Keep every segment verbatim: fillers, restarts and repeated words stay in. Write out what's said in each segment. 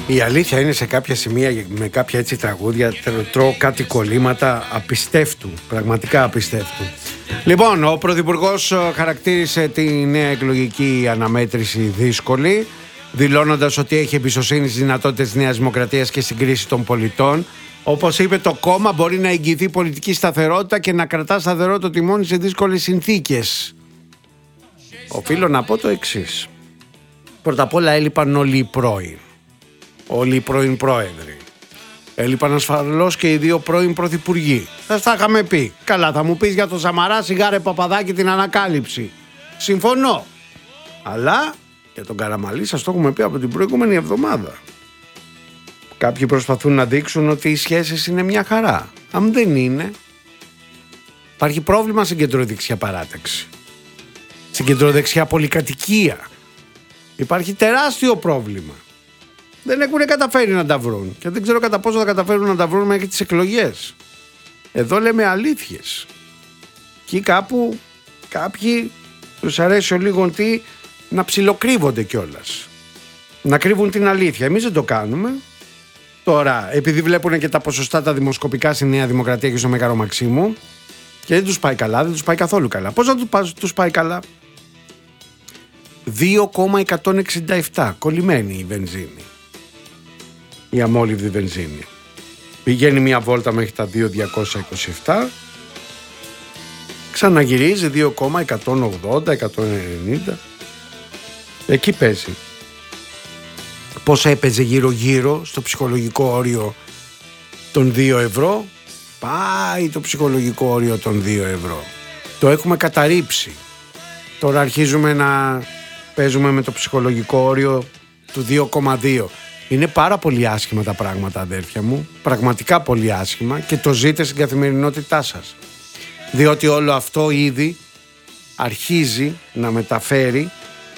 Η αλήθεια είναι σε κάποια σημεία με κάποια έτσι τραγούδια τρώω κάτι κολλήματα απιστεύτου, πραγματικά απιστεύτου. Λοιπόν, ο Πρωθυπουργός χαρακτήρισε τη νέα εκλογική αναμέτρηση δύσκολη, δηλώνοντας ότι έχει εμπιστοσύνη στις δυνατότητες της Νέας Δημοκρατίας και στην κρίση των πολιτών. Όπως είπε, το κόμμα μπορεί να εγγυηθεί πολιτική σταθερότητα και να κρατά σταθερό το τιμόνι σε δύσκολες συνθήκες. Οφείλω να πω το εξής. Πρώτα απ' όλα έλειπαν όλοι οι πρώην. Όλοι οι πρώην πρόεδροι. Έλειπαν ασφαλώς και οι δύο πρώην πρωθυπουργοί. Θα τα είχαμε πει. Καλά, θα μου πεις για τον Σαμαρά, σιγάρε Παπαδάκη, την ανακάλυψη. Συμφωνώ. Αλλά για τον Καραμαλή σας το έχουμε πει από την προηγούμενη εβδομάδα. Κάποιοι προσπαθούν να δείξουν ότι οι σχέσεις είναι μια χαρά. Αν δεν είναι, υπάρχει πρόβλημα στην κεντροδεξιά παράταξη. Στην κεντροδεξιά πολυκατοικία. Υπάρχει τεράστιο πρόβλημα. Δεν έχουν καταφέρει να τα βρουν. Και δεν ξέρω κατά πόσο θα καταφέρουν να τα βρουν μέχρι τις εκλογές. Εδώ λέμε αλήθειες. Και κάπου κάποιοι τους αρέσει ο λίγο τι να ψιλοκρύβονται κιόλας. Να κρύβουν την αλήθεια. Εμείς δεν το κάνουμε. Τώρα, επειδή βλέπουν και τα ποσοστά τα δημοσκοπικά στη Νέα Δημοκρατία και στο Μέγαρο Μαξίμου και δεν τους πάει καλά, δεν τους πάει καθόλου καλά. Πώς θα τους πάει καλά? δύο κόμμα εκατόν εξήντα επτά κολλημένη η βενζίνη. Η αμόλυβδη βενζίνη. Πηγαίνει μια βόλτα μέχρι τα δύο χιλιάδες διακόσια είκοσι επτά. Ξαναγυρίζει δύο κόμμα εκατόν ογδόντα εκατόν ενενήντα. Εκεί παίζει. Πώς έπαιζε γύρω γύρω στο ψυχολογικό όριο των δύο ευρώ. Πάει το ψυχολογικό όριο των δύο ευρώ. Το έχουμε καταρρύψει. Τώρα αρχίζουμε να παίζουμε με το ψυχολογικό όριο του δύο κόμμα δύο. Είναι πάρα πολύ άσχημα τα πράγματα, αδέρφια μου. Πραγματικά πολύ άσχημα, και το ζείτε στην καθημερινότητά σας. Διότι όλο αυτό ήδη αρχίζει να μεταφέρει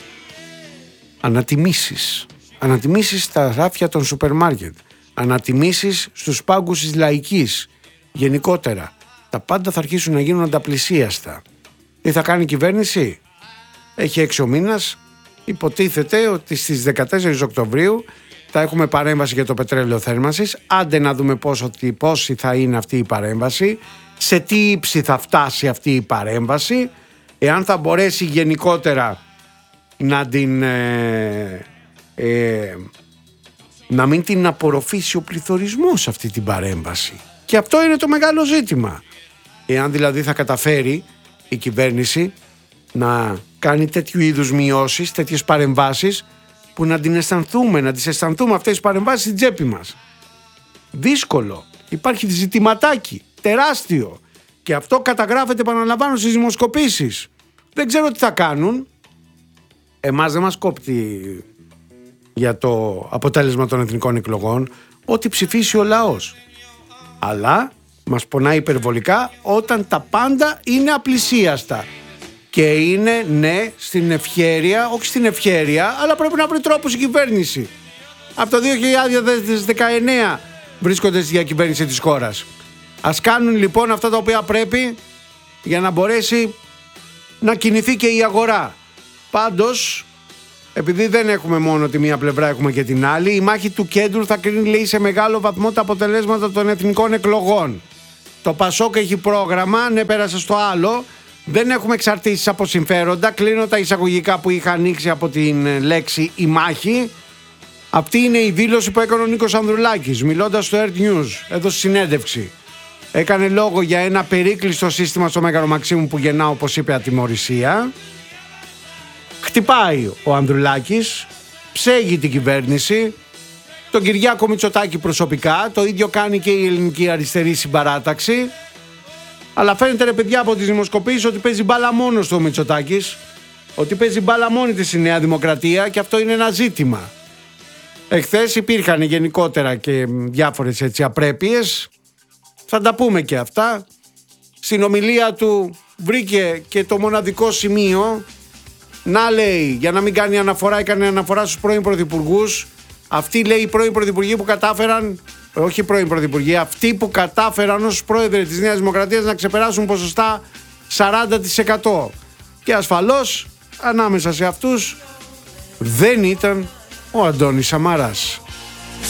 ανατιμήσεις. Ανατιμήσεις στα ράφια των σούπερ μάρκετ. Ανατιμήσεις στους πάγκους της λαϊκής. Γενικότερα, τα πάντα θα αρχίσουν να γίνουν ανταπλησίαστα. Τι θα κάνει η κυβέρνηση? Έχει έξι ο μήνας. Υποτίθεται ότι στις δεκατέσσερις Οκτωβρίου θα έχουμε παρέμβαση για το πετρέλαιο θέρμανσης. Άντε να δούμε πόσο, πόση θα είναι αυτή η παρέμβαση, σε τι ύψη θα φτάσει αυτή η παρέμβαση, εάν θα μπορέσει γενικότερα να την... Ε, ε, να μην την απορροφήσει ο πληθωρισμός αυτή την παρέμβαση. Και αυτό είναι το μεγάλο ζήτημα. Εάν δηλαδή θα καταφέρει η κυβέρνηση να κάνει τέτοιου είδους μειώσεις, τέτοιες παρεμβάσεις που να την αισθανθούμε, να τις αισθανθούμε αυτές τις παρεμβάσεις στην τσέπη μας. Δύσκολο. Υπάρχει ζητηματάκι τεράστιο και αυτό καταγράφεται, επαναλαμβάνω, στις δημοσκοπήσεις. Δεν ξέρω τι θα κάνουν. Εμάς δεν μας κόπτει για το αποτέλεσμα των εθνικών εκλογών ό,τι ψηφίσει ο λαός. Αλλά μας πονάει υπερβολικά όταν τα πάντα είναι απλησίαστα. Και είναι, ναι, στην ευχέρεια, όχι στην ευχέρεια, αλλά πρέπει να βρει τρόπους η κυβέρνηση. Από το δύο χιλιάδες δεκαεννέα βρίσκονται στη διακυβέρνηση της χώρας. Ας κάνουν λοιπόν αυτά τα οποία πρέπει για να μπορέσει να κινηθεί και η αγορά. Πάντως, επειδή δεν έχουμε μόνο τη μία πλευρά, έχουμε και την άλλη, η μάχη του κέντρου θα κρίνει, λέει, σε μεγάλο βαθμό τα αποτελέσματα των εθνικών εκλογών. Το Πασόκ έχει πρόγραμμα, ναι, πέρασε στο άλλο. Δεν έχουμε εξαρτήσεις από συμφέροντα. Κλείνω τα εισαγωγικά που είχα ανοίξει από την λέξη η μάχη. Αυτή είναι η δήλωση που έκανε ο Νίκος Ανδρουλάκης, μιλώντας στο Earth News, έδωσε συνέντευξη. Έκανε λόγο για ένα περίκλειστο σύστημα στο Μέγαρο Μαξίμου που γεννά, όπως είπε, ατιμωρησία. Χτυπάει ο Ανδρουλάκης, ψέγει την κυβέρνηση, τον Κυριάκο Μητσοτάκη προσωπικά, το ίδιο κάνει και η ελληνική αριστερή συμπαράταξη. Αλλά φαίνεται, ρε παιδιά, από τις δημοσκοπήσεις ότι παίζει μπάλα μόνος του ο Μητσοτάκης, ότι παίζει μπάλα μόνη της η Νέα Δημοκρατία, και αυτό είναι ένα ζήτημα. Εχθές υπήρχαν γενικότερα και διάφορες έτσι απρέπειες, θα τα πούμε και αυτά. Στην ομιλία του βρήκε και το μοναδικό σημείο να λέει, για να μην κάνει αναφορά, έκανε αναφορά στους πρώην πρωθυπουργούς. Αυτοί, λέει, οι πρώην πρωθυπουργοί που κατάφεραν, όχι πρώην πρωθυπουργοί, αυτοί που κατάφεραν ως πρόεδροι της Νέας Δημοκρατίας να ξεπεράσουν ποσοστά σαράντα τοις εκατό. Και ασφαλώς ανάμεσα σε αυτούς δεν ήταν ο Αντώνης Σαμαράς.